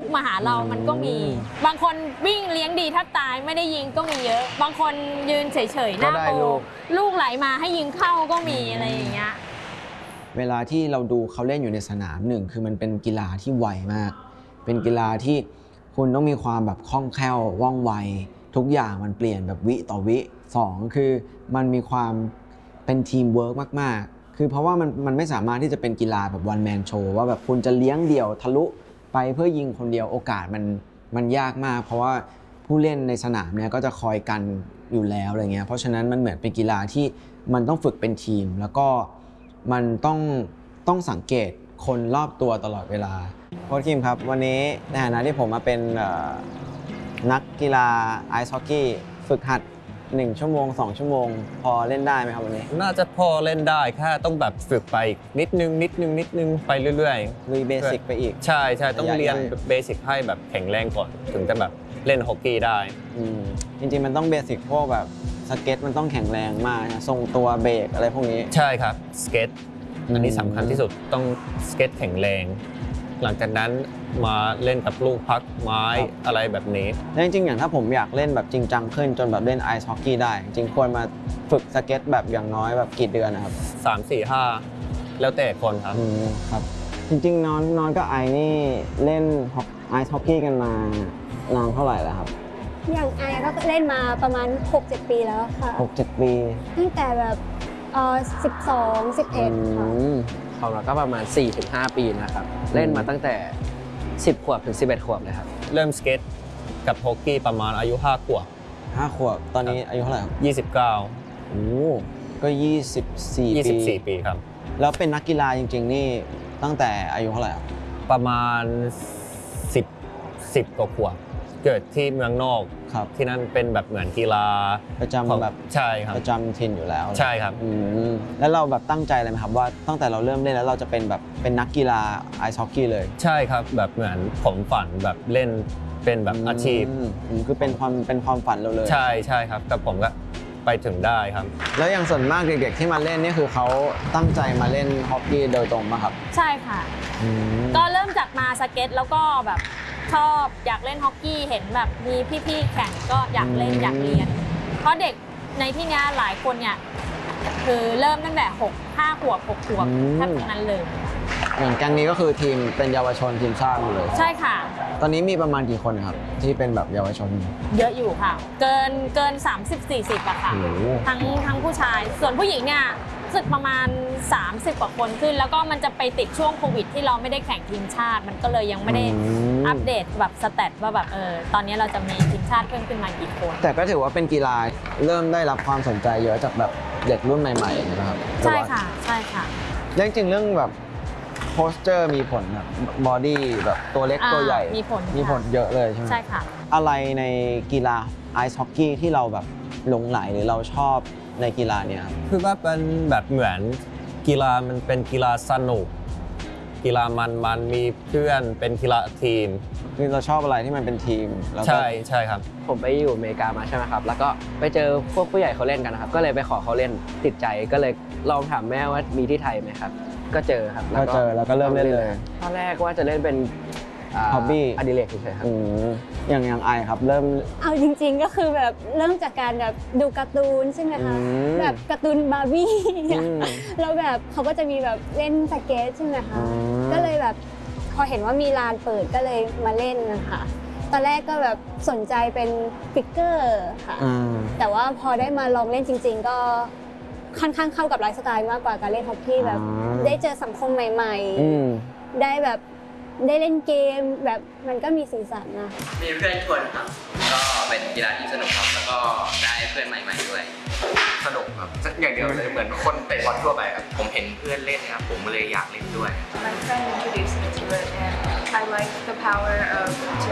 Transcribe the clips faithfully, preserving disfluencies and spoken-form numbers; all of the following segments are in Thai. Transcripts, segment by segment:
มาหาเรามันก็มีบางคนวิ่งเลี้ยงดีแทบตายไม่ได้ยิงก็มีเยอะบางคนยืนเฉยๆหน้าโปลูกไหลมาให้ยิงเข้าก็มีอะไรอย่างเงี้ยเวลาที่เราดูเขาเล่นอยู่ในสนามหนึ่งคือมันเป็นกีฬาที่ไวมากเป็นกีฬาที่คุณต้องมีความแบบคล่องแคล่วว่องไวทุกอย่างมันเปลี่ยนแบบวิต่อวิสองคือมันมีความเป็นทีมเวิร์กมากๆคือเพราะว่ามันมันไม่สามารถที่จะเป็นกีฬาแบบวันแมนโชว์ว่าแบบคุณจะเลี้ยงเดี่ยวทะลุไปเพื่อยิงคนเดียวโอกาสมันมันยากมากเพราะว่าผู้เล่นในสนามเนี่ยก็จะคอยกันอยู่แล้วอะไรเงี้ยเพราะฉะนั้นมันเหมือนเป็นกีฬาที่มันต้องฝึกเป็นทีมแล้วก็มันต้องต้องสังเกตคนรอบตัวตลอดเวลาโค้ชคิมครับวันนี้ในฐานะที่ผมมาเป็นนักกีฬาไอซ์ฮอกกี้ฝึกหัดหนึ่งชั่วโมงสองชั่วโมงพอเล่นได้ไหมครับวันนี้น่าจะพอเล่นได้แค่ต้องแบบฝึกไปนิดนึงนิดนึงนิดนึงไปเรื่อยๆลุยเบสิกไปอีกใช่ใช่ต้องเรียนเบสิกให้แบบแข็งแรงก่อนถึงจะแบบเล่นฮอกกี้ได้จริงๆมันต้องเบสิกพวกแบบสเก็ตมันต้องแข็งแรงมากทรงตัวเบรกอะไรพวกนี้ใช่ครับสเก็ตอันนี้สำคัญที่สุดต้องสเก็ตแข็งแรงหลังจากนั้นมาเล่นกับลูกพักไม้อะไรแบบนี้จริงๆอย่างถ้าผมอยากเล่นแบบจริงจังขึ้นจนแบบเล่นไอซ์ฮอกกี้ได้จริงควรมาฝึกสเก็ตแบบอย่างน้อยแบบกี่เดือนนะครับสาม สี่ ห้าแล้วแต่คนครับครับจริงๆน้องน้องกับไอนี่เล่นไอซ์ฮอกกี้กันมานานเท่าไหร่แล้วครับอย่างไอก็เล่นมาประมาณ หกเจ็ด ปีแล้วค่ะหกเจ็ด ปีตั้งแต่แบบเอ่อสิบสอง สิบเอ็ดค่ะของเราก็ประมาณ สี่ถึงห้า ปีนะครับเล่นมาตั้งแต่สิบขวบถึงสิบเอ็ดขวบเลยครับเริ่มสเก็ตกับฮอกกี้ประมาณอายุห้าขวบห้าขวบตอนนี้อายุเท่าไหร่ครับยี่สิบเก้าโอ้ก็ยี่สิบสี่ปียี่สิบสี่ปีครับแล้วเป็นนักกีฬาจริงๆนี่ตั้งแต่อายุเท่าไหร่ครับประมาณสิบ สิบกว่าขวบเกิดที่เมืองนอกครับที่นั่นเป็นแบบเหมือนกีฬาประจำแบบใช่ครับประจำถิ่นอยู่แล้วใช่ครับแล้วเราแบบตั้งใจเลยไหมครับว่าตั้งแต่เราเริ่มเล่นแล้วเราจะเป็นแบบเป็นนักกีฬาไอซ์ฮอกกี้เลยใช่ครับแบบเหมือนผมฝันแบบเล่นเป็นแบบอาชีพคือเป็นความเป็นความฝันเราเลยใช่ใช่ครับแต่ผมก็ไปถึงได้ครับแล้วอย่างส่วนมากเด็กๆที่มาเล่นนี่คือเขาตั้งใจมาเล่นฮอกกี้โดยตรงป่ะครับใช่ค่ะก็เริ่มจากมาสเก็ตแล้วก็แบบชอบอยากเล่นฮอกกี้เห็นแบบมีพี่ๆแข่งก็อยากเล่นอยากเรียนเพราะเด็กในที่นี้หลายคนเนี่ยคือเริ่มตั้งแต่หก ห้าขวบหกขวบแทบทั้งนั้นเลยอย่างแก๊งนี้ก็คือทีมเป็นเยาวชนทีมชาติเลยใช่ค่ะตอนนี้มีประมาณกี่คนครับที่เป็นแบบเยาวชนเยอะอยู่ค่ะเกินเกินสามสิบ สี่สิบอะค่ะทั้งทั้งผู้ชายส่วนผู้หญิงเนี่ยสึกประมาณสามสิบกว่าคนขึ้นแล้วก็มันจะไปติดช่วงโควิดที่เราไม่ได้แข่งทีมชาติมันก็เลยยังไม่ได้อัปเดตแบบสแตทว่าแบบเออตอนนี้เราจะมีทีมชาติเพิ่มขึ้นมากี่คนแต่ก็ถือว่าเป็นกีฬาเริ่มได้รับความสนใจเยอะจากแบบเด็กรุ่นใหม่ๆนะครับใช่ค่ะใช่ค่ะจริงๆเรื่องแบบโพสเจอร์มีผลแบบบอดี้แบบตัวเล็กตัวใหญ่มีผลมีผลเยอะเลยใช่ไหมใช่ค่ะอะไรในกีฬาไอซ์ฮอกกี้ที่เราแบบหลงใหลหรือเราชอบในกีฬาเนี่ยคือว่าเป็นแบบเหมือนกีฬามันเป็นกีฬาสนุกกีฬามันมันมีเพื่อนเป็นกีฬาทีมคือเราชอบอะไรที่มันเป็นทีมใช่ใช่ครับผมไปอยู่อเมริกามาใช่ไหมครับแล้วก็ไปเจอพวกผู้ใหญ่เขาเล่นกันนะครับก็เลยไปขอเขาเล่นติดใจก็เลยลองถามแม่ว่ามีที่ไทยไหมครับก็เจอครับก็เจอแล้วก็เริ่มเล่นเลยตอนแรกว่าจะเล่นเป็นฮอบบี้อดิเรกเฉยๆครับอย่างอย่างไอครับเริ่มเอาจริงๆก็คือแบบเริ่มจากการแบบดูการ์ตูนใช่ไหมคะแบบการ์ตูนบาร์บี้แล้วแบบเขาก็จะมีแบบเล่นสเก็ตใช่ไหมคะก็เลยแบบพอเห็นว่ามีลานเปิดก็เลยมาเล่นนะคะตอนแรกก็แบบสนใจเป็นฟิกเกอร์ค่ะแต่ว่าพอได้มาลองเล่นจริงๆก็ค่อนข้างเข้ากับไลฟ์สไตล์มากกว่าการเล่นฮอกกี้แบบได้เจอสังคมใหม่ๆได้แบบได้เล่นเกมแบบมันก็มีสีสันนะมีเพื่อนชวนครับก็เป็นกีฬาที่สนุกครับแล้วก็ได้เพื่อนใหม่ๆด้วยสนุกครับอย่างเดียวเลยเหมือนคนเตะบอลทั่วไปครับผมเห็นเพื่อนเล่นครับผมเลยอยากเล่นด้วย My friend introduced me to it and I like the power of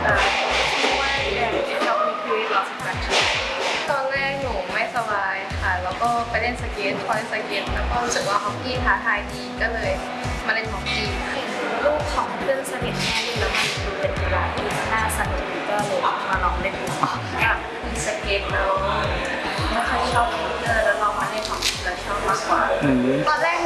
teamwork and it helped me create lots of friendships ตอนแรกหนูไม่สบายค่ะแล้วก็ไปเล่นสเก็ตพอเล่นสเก็ตแล้วก็รู้สึกว่าฮอกกี้ท้าทายดีก็เลยมาเล่นฮอกกี้ลูกของเพื่อนสนิทแม่เล่นแล้วมันดูเป็นกีฬาที่น่าสนุกก็เลยมาลองเล่นดูก็มีสเก็ตแล้วไม่ค่อยชอบฮอกกี้แล้วลองมาเล่นฮอกกี้แล้วชอบมากกว่าตอนแรก